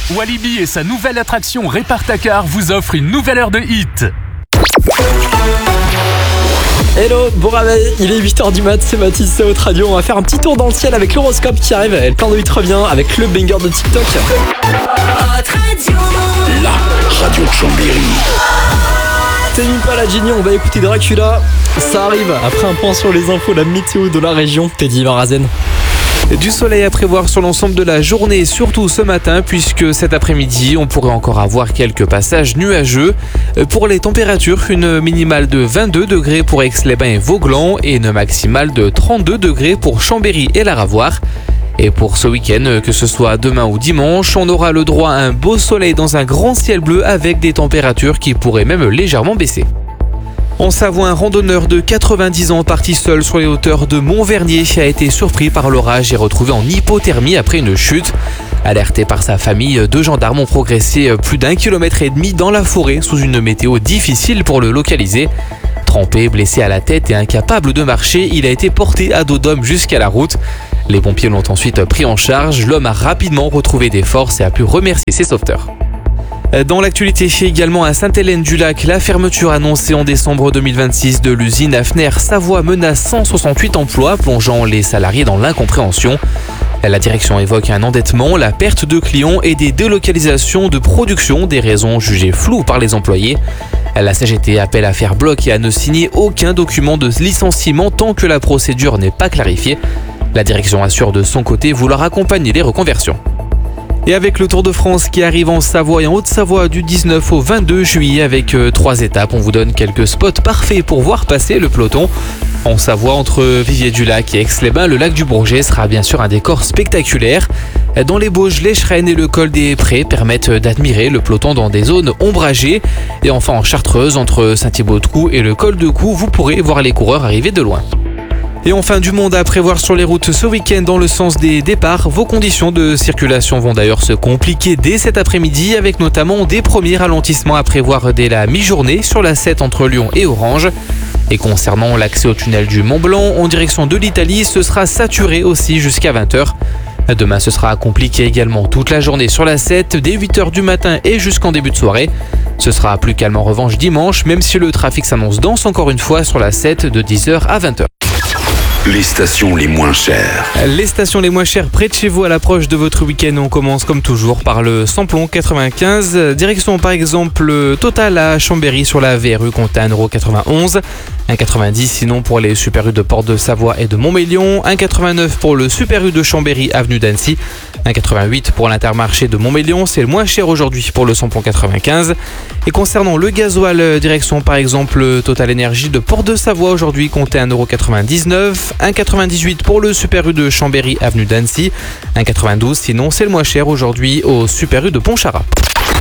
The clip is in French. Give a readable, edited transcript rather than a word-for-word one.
Walibi et sa nouvelle attraction Répare-ta-car vous offrent une nouvelle heure de hit. Hello, bon réveil, il est 8h du mat, c'est Mathis, c'est votre radio. On va faire un petit tour dans le ciel avec l'horoscope qui arrive. Le plan de 8 revient avec le banger de TikTok. La radio de Chambéry. C'est pas la Genie, on va écouter Dracula. Ça arrive après un point sur les infos, la météo de la région. Teddy Marazen. Du soleil à prévoir sur l'ensemble de la journée, surtout ce matin, puisque cet après-midi, on pourrait encore avoir quelques passages nuageux. Pour les températures, une minimale de 22 degrés pour Aix-les-Bains et Vauglan et une maximale de 32 degrés pour Chambéry et la Ravoire. Et pour ce week-end, que ce soit demain ou dimanche, on aura le droit à un beau soleil dans un grand ciel bleu avec des températures qui pourraient même légèrement baisser. En Savoie, un randonneur de 90 ans parti seul sur les hauteurs de Montvernier a été surpris par l'orage et retrouvé en hypothermie après une chute. Alerté par sa famille, 2 gendarmes ont progressé plus d'1,5 km dans la forêt sous une météo difficile pour le localiser. Trempé, blessé à la tête et incapable de marcher, il a été porté à dos d'homme jusqu'à la route. Les pompiers l'ont ensuite pris en charge. L'homme a rapidement retrouvé des forces et a pu remercier ses sauveteurs. Dans l'actualité, également à Sainte-Hélène-du-Lac, la fermeture annoncée en décembre 2026 de l'usine Hafner Savoie menace 168 emplois, plongeant les salariés dans l'incompréhension. La direction évoque un endettement, la perte de clients et des délocalisations de production, des raisons jugées floues par les employés. La CGT appelle à faire bloc et à ne signer aucun document de licenciement tant que la procédure n'est pas clarifiée. La direction assure de son côté vouloir accompagner les reconversions. Et avec le Tour de France qui arrive en Savoie et en Haute-Savoie du 19 au 22 juillet avec 3 étapes, on vous donne quelques spots parfaits pour voir passer le peloton. En Savoie, entre Viviers-du-Lac et Aix-les-Bains, le lac du Bourget sera bien sûr un décor spectaculaire. Dans les Bauges, les Chrennes et le col des Prés permettent d'admirer le peloton dans des zones ombragées. Et enfin en Chartreuse, entre Saint-Thibaud-de-Caux et le col de Cou, vous pourrez voir les coureurs arriver de loin. Et enfin, du monde à prévoir sur les routes ce week-end dans le sens des départs. Vos conditions de circulation vont d'ailleurs se compliquer dès cet après-midi avec notamment des premiers ralentissements à prévoir dès la mi-journée sur la 7 entre Lyon et Orange. Et concernant l'accès au tunnel du Mont-Blanc en direction de l'Italie, ce sera saturé aussi jusqu'à 20h. Demain, ce sera compliqué également toute la journée sur la 7, dès 8h du matin et jusqu'en début de soirée. Ce sera plus calme en revanche dimanche, même si le trafic s'annonce dense encore une fois sur la 7 de 10h à 20h. Les stations les moins chères. Les stations les moins chères près de chez vous à l'approche de votre week-end. On commence comme toujours par le Samplon 95. Direction par exemple Total à Chambéry sur la VRU compte à 1,91€. 1,90€ sinon pour les Super U de Porte de Savoie et de Montmélion. 1,89€ pour le Super U de Chambéry avenue d'Annecy. 1,88€ pour l'Intermarché de Montmélion. C'est le moins cher aujourd'hui pour le Samplon 95. Et concernant le gasoil, direction par exemple Total Énergie de Porte de Savoie aujourd'hui compte à 1,99€. 1,98€ pour le Super U de Chambéry avenue d'Annecy. 1,92€ sinon c'est le moins cher aujourd'hui au Super U de Pontcharrat.